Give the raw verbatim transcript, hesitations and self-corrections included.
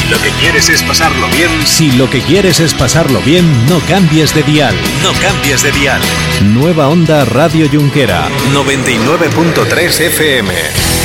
lo que quieres es pasarlo bien... Si lo que quieres es pasarlo bien, no cambies de dial. No cambies de dial. Nueva Onda Radio Junquera. noventa y nueve punto tres F M.